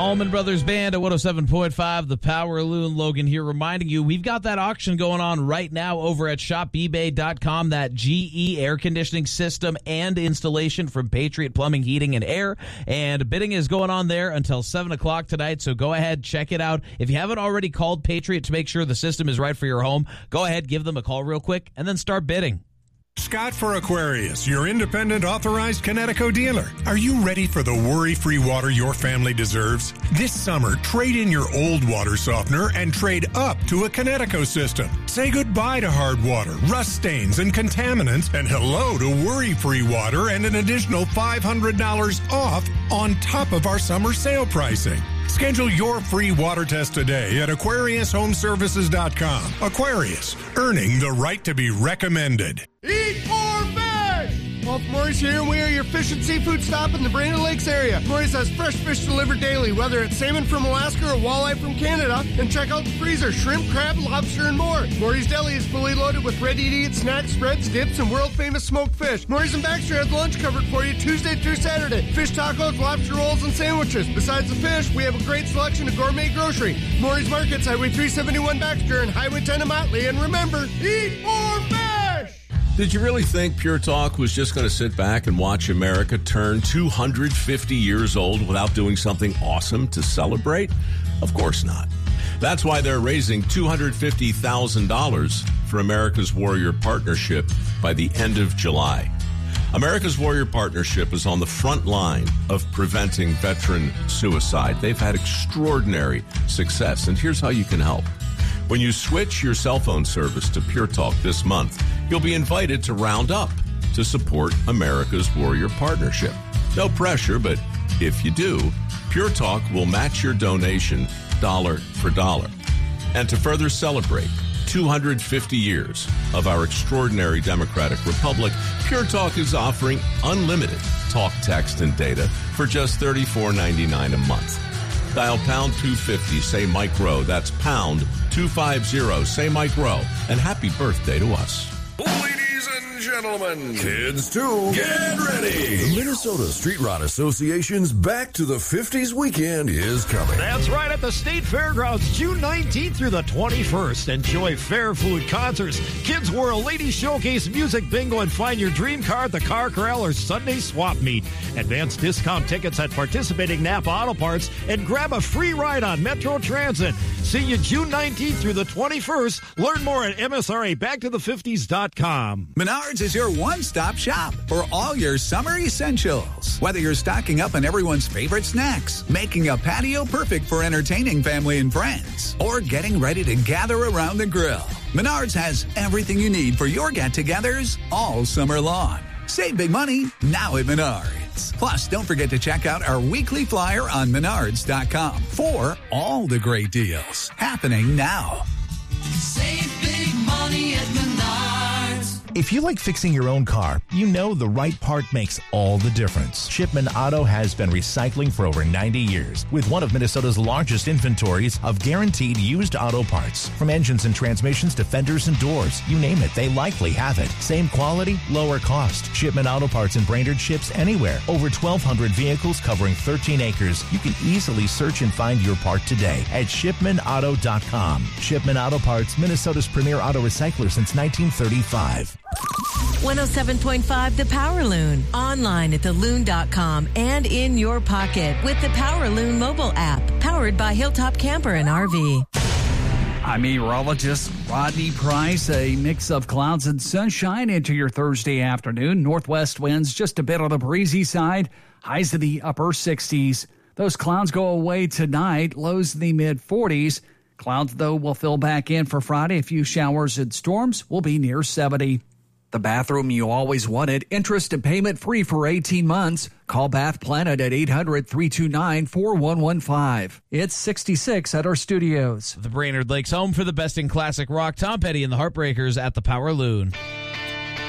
Allman Brothers Band at 107.5, the Power Loon. Logan here reminding you, we've got that auction going on right now over at shopebay.com, that GE air conditioning system and installation from Patriot Plumbing, Heating, and Air. And bidding is going on there until 7 o'clock tonight, so go ahead, check it out. If you haven't already called Patriot to make sure the system is right for your home, go ahead, give them a call real quick, and then start bidding. Scott for Aquarius, your independent authorized Kinetico dealer. Are you ready for the worry-free water your family deserves? This summer, trade in your old water softener and trade up to a Kinetico system. Say goodbye to hard water, rust stains, and contaminants, and hello to worry-free water and an additional $500 off on top of our summer sale pricing. Schedule your free water test today at AquariusHomeservices.com. Aquarius, earning the right to be recommended. Eat more fish! Wolf Morris here, and we are your fish and seafood stop in the Brainerd Lakes area. Morris has fresh fish delivered daily, whether it's salmon from Alaska or walleye from Canada. And check out the freezer, shrimp, crab, lobster, and more. Morris Deli is fully loaded with ready-to-eat snacks, spreads, dips, and world-famous smoked fish. Morris and Baxter has lunch covered for you Tuesday through Saturday. Fish tacos, lobster rolls, and sandwiches. Besides the fish, we have a great selection of gourmet grocery. Morris Markets, Highway 371 Baxter, and Highway 10 in Motley. And remember, eat more fish! Did you really think Pure Talk was just going to sit back and watch America turn 250 years old without doing something awesome to celebrate? Of course not. That's why they're raising $250,000 for America's Warrior Partnership by the end of July. America's Warrior Partnership is on the front line of preventing veteran suicide. They've had extraordinary success, and here's how you can help. When you switch your cell phone service to Pure Talk this month, you'll be invited to round up to support America's Warrior Partnership. No pressure, but if you do, Pure Talk will match your donation dollar for dollar. And to further celebrate 250 years of our extraordinary democratic republic, Pure Talk is offering unlimited talk, text, and data for just $34.99 a month. Dial pound 250, say Mike Rowe. That's pound 250, say Mike Rowe. And happy birthday to us. Ladies and gentlemen, kids too, get ready. The Minnesota Street Rod Association's Back to the 50s weekend is coming. That's right, at the State Fairgrounds, June 19th through the 21st. Enjoy fair food, concerts, Kids World, Ladies Showcase, music bingo, and find your dream car at the Car Corral or Sunday Swap Meet. Advanced discount tickets at participating Napa Auto Parts and grab a free ride on Metro Transit. See you June 19th through the 21st. Learn more at MSRABackToThe50s.com. Menards is your one-stop shop for all your summer essentials. Whether you're stocking up on everyone's favorite snacks, making a patio perfect for entertaining family and friends, or getting ready to gather around the grill, Menards has everything you need for your get-togethers all summer long. Save big money now at Menards. Plus, don't forget to check out our weekly flyer on Menards.com for all the great deals happening now. Save big money at Menards. If you like fixing your own car, you know the right part makes all the difference. Shipman Auto has been recycling for over 90 years with one of Minnesota's largest inventories of guaranteed used auto parts. From engines and transmissions to fenders and doors, you name it, they likely have it. Same quality, lower cost. Shipman Auto Parts in Brainerd ships anywhere. Over 1,200 vehicles covering 13 acres. You can easily search and find your part today at shipmanauto.com. Shipman Auto Parts, Minnesota's premier auto recycler since 1935. 107.5 The Power Loon. Online at theloon.com and in your pocket with the Power Loon mobile app. Powered by Hilltop Camper and RV. I'm meteorologist Rodney Price. A mix of clouds and sunshine into your Thursday afternoon. Northwest winds just a bit on the breezy side. Highs in the upper 60s. Those clouds go away tonight. Lows in the mid-40s. Clouds, though, will fill back in for Friday. A few showers and storms will be near 70. The bathroom you always wanted, interest and payment free for 18 months. Call Bath Planet at 800-329-4115. It's 66 at our studios. The Brainerd Lakes home for the best in classic rock. Tom Petty and the Heartbreakers at the Power Loon.